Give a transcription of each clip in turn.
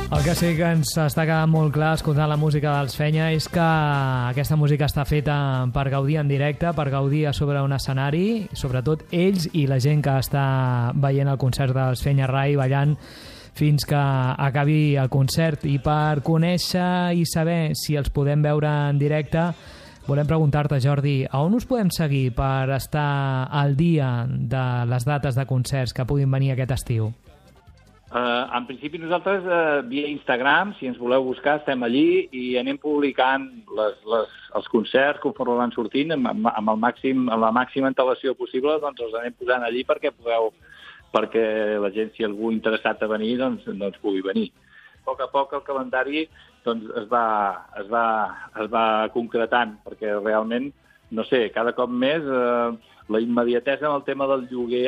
El que sí que ens està quedant molt clar escoltant la música dels Fenya és que aquesta música està feta per gaudir en directe, per gaudir a sobre un escenari, sobretot ells i la gent que està veient el concert dels Fenya Rai ballant fins que acabi el concert. I per conèixer i saber si els podem veure en directe, volem preguntar-te, Jordi, a on us podem seguir per estar al dia de les dates de concerts que puguin venir aquest estiu? En principi nosaltres via Instagram, si ens voleu buscar, estem allí i anem publicant els concerts conforme van sortint amb la màxima antelació possible, doncs els anem posant allí perquè la gent, si algú interessat a venir, doncs pugui venir. A poc el calendari doncs, es va concretant, perquè realment, no sé, cada cop més la immediatesa en el tema del lloguer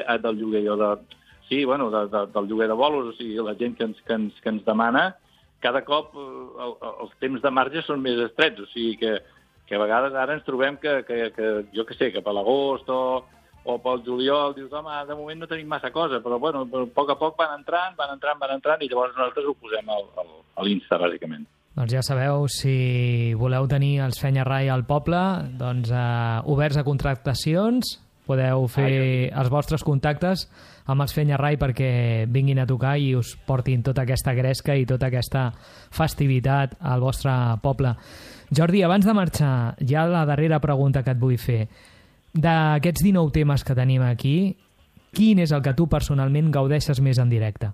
del lloguer de bolos, o sigui, la gent que ens demana, cada cop els temps de marge són més estrets, o sigui que a vegades ara ens trobem que jo què sé, que per l'agost o pel juliol dius, home, de moment no tenim massa cosa, però bueno, a poc van entrant, i llavors nosaltres ho posem a l'Insta, bàsicament. Doncs ja sabeu, si voleu tenir els Fenya Rai al poble, doncs oberts a contractacions, podeu fer els vostres contactes amb els Fenya Rai perquè vinguin a tocar i us portin tota aquesta gresca i tota aquesta festivitat al vostre poble. Jordi, abans de marxar, ja la darrera pregunta que et vull fer. D'aquests 19 temes que tenim aquí, quin és el que tu personalment gaudeixes més en directe?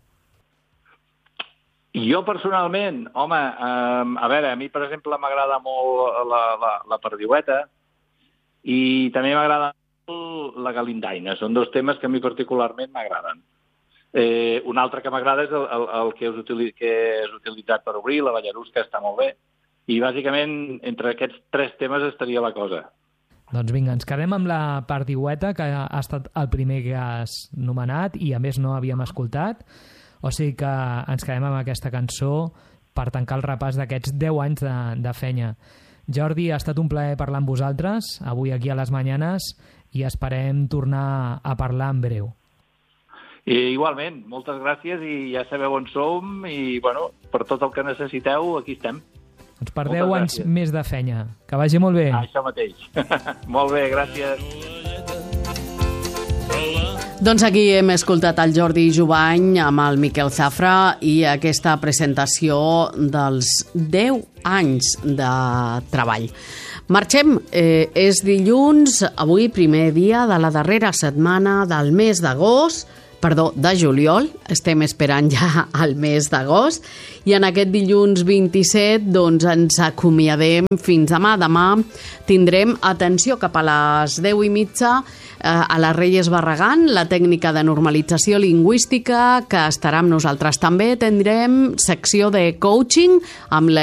Jo personalment, home, a veure, a mi per exemple m'agrada molt la perdiueta i també m'agrada la galindaina. Són dos temes que a mi particularment m'agraden. Un altre que m'agrada és el que és utilitzat per obrir, la ballarusca, està molt bé. I bàsicament entre aquests tres temes estaria la cosa. Doncs vinga, ens quedem amb la perdiueta, que ha estat el primer que has nomenat i a més no havíem escoltat. O sigui que ens quedem amb aquesta cançó per tancar el repàs d'aquests 10 anys de Fenya. Jordi, ha estat un plaer parlar amb vosaltres avui aquí a Les Manyanes i esperem tornar a parlar en breu. Igualment, moltes gràcies i ja sabeu on som i bueno, per tot el que necessiteu aquí estem. Doncs per 10 anys més de Fenya. Que vagi molt bé. Això mateix. Molt bé, gràcies. Doncs aquí hem escoltat el Jordi Jubany amb el Miquel Zafra i aquesta presentació dels 10 anys de treball. Marxem, és dilluns, avui primer dia de la darrera setmana del mes de juliol, estem esperant ja el mes d'agost, i en aquest dilluns 27 doncs ens acomiadem fins demà. Demà tindrem, atenció, cap a les 10:30 a la Reyes Barragán, la tècnica de normalització lingüística, que estarà amb nosaltres. També tindrem secció de coaching amb la